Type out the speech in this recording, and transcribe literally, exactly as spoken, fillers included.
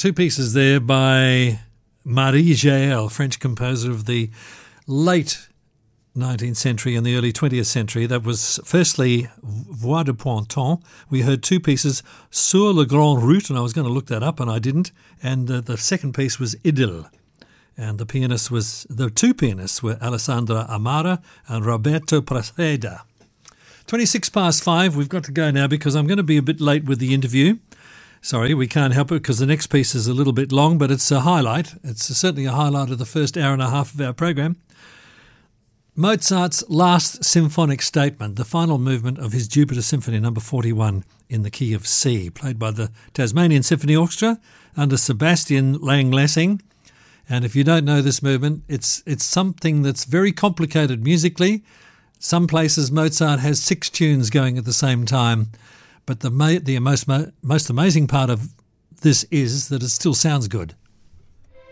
two pieces there by Marie Jael, French composer of the late nineteenth century and the early twentieth century. That was firstly Voix de Ponton. We heard two pieces, Sur le Grand Route, and I was going to look that up and I didn't. And uh, the second piece was Idyll. And the pianist was, the two pianists were Alessandra Amara and Roberto Praseda. twenty-six past five, we've got to go now because I'm going to be a bit late with the interview. Sorry, we can't help it because the next piece is a little bit long, but it's a highlight. It's certainly a highlight of the first hour and a half of our program. Mozart's last symphonic statement, the final movement of his Jupiter Symphony number forty-one in the key of C, played by the Tasmanian Symphony Orchestra under Sebastian Lang-Lessing. And if you don't know this movement, it's it's something that's very complicated musically. Some places Mozart has six tunes going at the same time, but the the most most amazing part of this is that it still sounds good.